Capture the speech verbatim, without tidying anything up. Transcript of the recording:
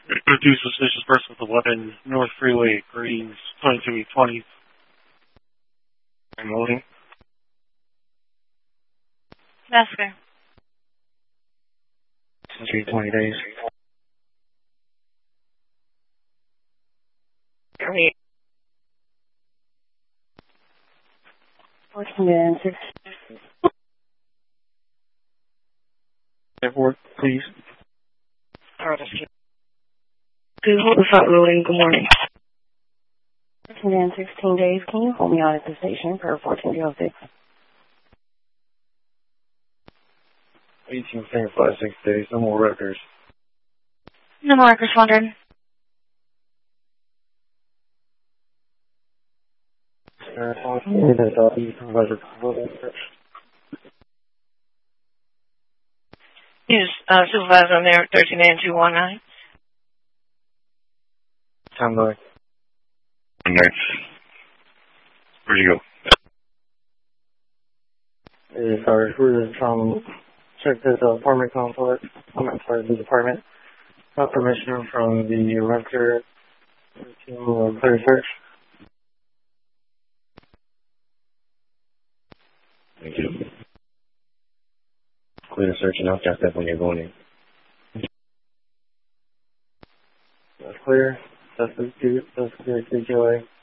Reduce suspicious person with a weapon, North Freeway, Greens, twenty-two eight twenty. I'm loading. That's fair. Three twenty days. Okay. fourteen and six. Airport, please. Alright, that's good. Good, hold the front loading. Good morning. fourteen and sixteen days. Can you hold me on at the station for fourteen oh six? eighteen five six days, no more records. No more records, wondering. He's uh, supervisor on there, thirteen and two one nine. Time by. Next. Where'd you go? Hey, sorry, we're from check this uh, apartment complex. I'm not sorry, the apartment. Got permission from the renter to uh, clear search. Thank you. Clear search and I'll check that when you're going in. That's clear. That's the that's clear C Q A.